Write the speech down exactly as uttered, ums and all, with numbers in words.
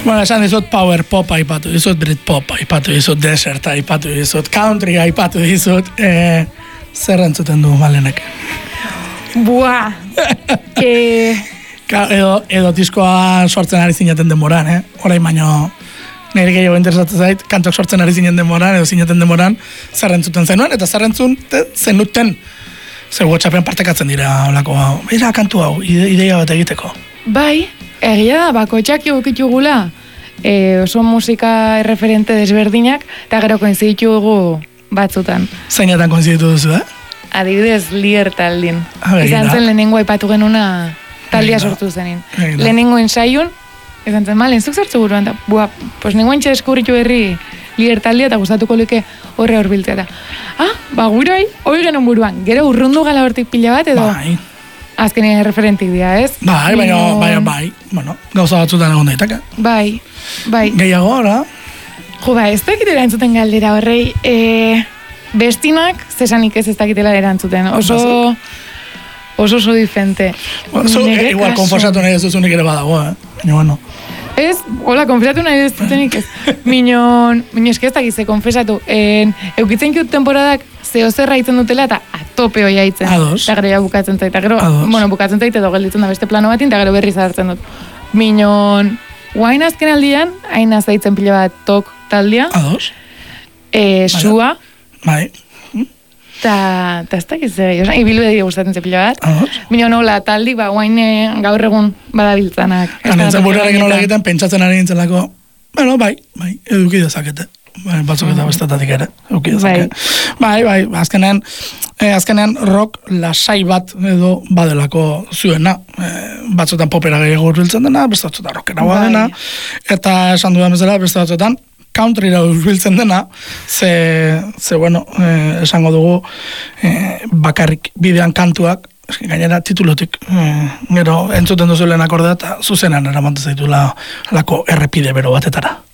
Bueno, esan dizut power pop aipatu dizut, Brit pop aipatu dizut, desert aipatu dizut, country aipatu dizut, eh, zer entzuten du Malenek? Buah, que... Ka, edo, edo diskoa sortzen ari zineten denboran, eh? Orain baino nire gehiago interesatzen zait, kantok sortzen ari zinen denboran, edo zineten denboran, zer entzuten zenuen, eta zer entzuten zenuten. Zer WhatsAppen partekatzen dira, olako, beira kantu hau, ide, ideia bat egiteko. Bai, egia da, bakotxak jokitugula, e, oso musika erreferente desberdinak, eta gero koinziditugu batzutan. Zeinetan koinziditu duzu, eh? Adibidez, Lier taldin. Ah, izan zen lehenengo aipatu genuna taldia sortu zenin. Lehenengo ensaiun, izan zen, malen, zuk zertzu buruan, da, bua, pues nengoen txe deskubritu berri Lier taldia, eta gustatuko luke horre horbiltzea da. Ah, ba, gurai, hori genuen buruan, gero urrundu gala hortik pila bat, edo... Bai. Azkenean erreferentik dira, ez? Bai, baina, bai, bai, bueno, gauza batzutan egon daiteke. Bai, bai. Gehiago, ora? Jo, ba, ez dakitela entzuten galdera horrei, e, bestinak zesanik ez ez dakitela erantzuten. Oso, oso oso diferente. Bueno, so, e, igual, konfosatu nahi ez duzunik ere badago, eh? Baina, bueno. Ez, hola, konfesatu nahi ez dutenik ez. Minon, minon eski ez dakize, konfesatu. En, eukitzen kiut temporadak zeo zerra itzen dutela eta atope hoi haitzen. Ados. Eta gero ja bukatzen zait. Eta gero, Ados. bueno, bukatzen zait edo gelditzen da beste plano batin, eta gero berriz hartzen dut. Minon, guain azken aldian, hain azaitzen pila bat tok taldia. Ados. E, sua. Bai. Ta, ta ez dakiz zer, oza, ibilbide gustatzen ze pila bat. Ados. Minon nola taldi, ba, guain eh, gaur egun badabiltzanak. Nintzen buruarekin nola egiten, pentsatzen ari nintzelako, bueno, bai, bai, eduki dezakete. Bai, batzuk eta bestetatik ere, eduki dezake. Bai, bai, azkenean, eh, azkenean rock lasai bat edo badelako zuena. Eh, batzutan popera gehiago urbiltzen dena, beste batzutan rockera bai. Dena, eta esan dudan bezala, beste batzutan, countryra urbiltzen dena, ze, ze bueno, eh, esango dugu, eh, bakarrik bidean kantuak, gainera titulotik, eh, gero entzuten duzu lehen akordea, eta zuzenan eramantu zaitula lako errepide bero batetara.